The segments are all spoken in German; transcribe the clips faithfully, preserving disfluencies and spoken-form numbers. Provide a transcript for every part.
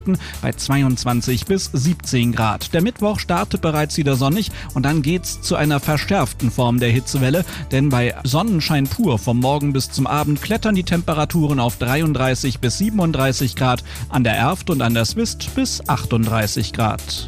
bei zweiundzwanzig bis siebzehn Grad. Der Mittwoch startet bereits wieder sonnig und dann geht's zu einer verschärften Form der Hitzewelle, denn bei Sonnenschein pur vom Morgen bis zum Abend klettern die Temperaturen auf dreiunddreißig bis siebenunddreißig Grad, an der Erft und an der Swist bis achtunddreißig Grad.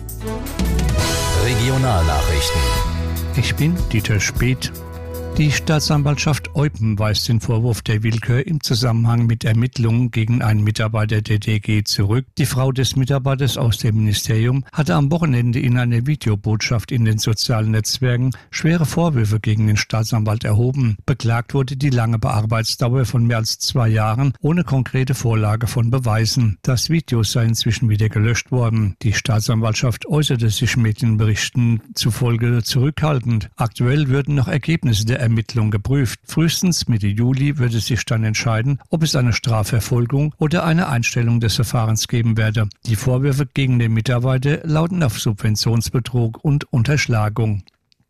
Regionalnachrichten. Ich bin Dieter Speth. Die Staatsanwaltschaft Eupen weist den Vorwurf der Willkür im Zusammenhang mit Ermittlungen gegen einen Mitarbeiter der D G zurück. Die Frau des Mitarbeiters aus dem Ministerium hatte am Wochenende in einer Videobotschaft in den sozialen Netzwerken schwere Vorwürfe gegen den Staatsanwalt erhoben. Beklagt wurde die lange Bearbeitsdauer von mehr als zwei Jahren ohne konkrete Vorlage von Beweisen. Das Video sei inzwischen wieder gelöscht worden. Die Staatsanwaltschaft äußerte sich Medienberichten zufolge zurückhaltend. Aktuell würden noch Ergebnisse der Ermittlung geprüft. Frühestens Mitte Juli würde sich dann entscheiden, ob es eine Strafverfolgung oder eine Einstellung des Verfahrens geben werde. Die Vorwürfe gegen den Mitarbeiter lauten auf Subventionsbetrug und Unterschlagung.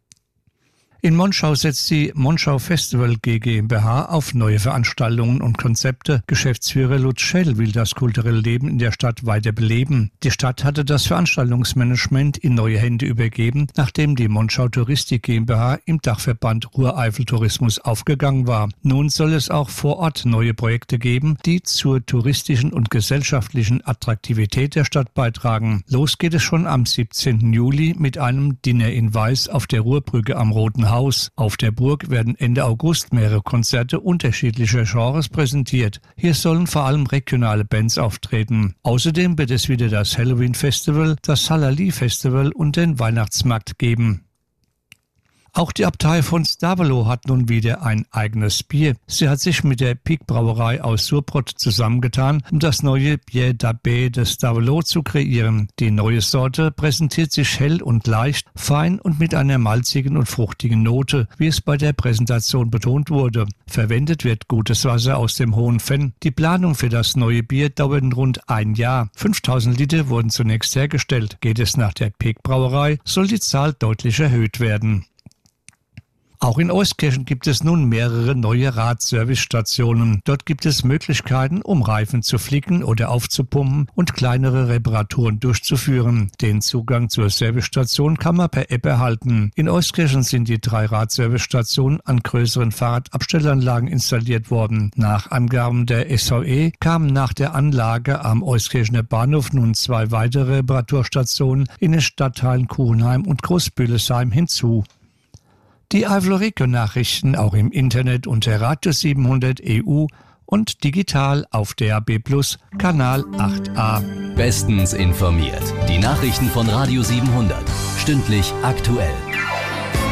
In Monschau setzt die Monschau Festival GmbH auf neue Veranstaltungen und Konzepte. Geschäftsführer Lutz Schell will das kulturelle Leben in der Stadt weiter beleben. Die Stadt hatte das Veranstaltungsmanagement in neue Hände übergeben, nachdem die Monschau Touristik GmbH im Dachverband Ruhr-Eifel-Tourismus aufgegangen war. Nun soll es auch vor Ort neue Projekte geben, die zur touristischen und gesellschaftlichen Attraktivität der Stadt beitragen. Los geht es schon am siebzehnten Juli mit einem Dinner in Weiß auf der Ruhrbrücke am Roten Haus. Auf der Burg werden Ende August mehrere Konzerte unterschiedlicher Genres präsentiert. Hier sollen vor allem regionale Bands auftreten. Außerdem wird es wieder das Halloween-Festival, das Halali-Festival und den Weihnachtsmarkt geben. Auch die Abtei von Stavelot hat nun wieder ein eigenes Bier. Sie hat sich mit der Pic Brauerei aus Surbrot zusammengetan, um das neue Bier d'Abbé de Stavelot zu kreieren. Die neue Sorte präsentiert sich hell und leicht, fein und mit einer malzigen und fruchtigen Note, wie es bei der Präsentation betont wurde. Verwendet wird gutes Wasser aus dem Hohen Venn. Die Planung für das neue Bier dauert rund ein Jahr. fünftausend Liter wurden zunächst hergestellt. Geht es nach der Pic Brauerei, soll die Zahl deutlich erhöht werden. Auch in Euskirchen gibt es nun mehrere neue Radservicestationen. Dort gibt es Möglichkeiten, um Reifen zu flicken oder aufzupumpen und kleinere Reparaturen durchzuführen. Den Zugang zur Servicestation kann man per App erhalten. In Euskirchen sind die drei Radservicestationen an größeren Fahrradabstellanlagen installiert worden. Nach Angaben der S V E kamen nach der Anlage am Euskirchener Bahnhof nun zwei weitere Reparaturstationen in den Stadtteilen Kuchenheim und Großbühlesheim hinzu. Die Eifel-Region-Nachrichten auch im Internet unter Radio siebenhundert E U und digital auf D A B Plus, Kanal acht a. Bestens informiert. Die Nachrichten von Radio siebenhundert. Stündlich aktuell.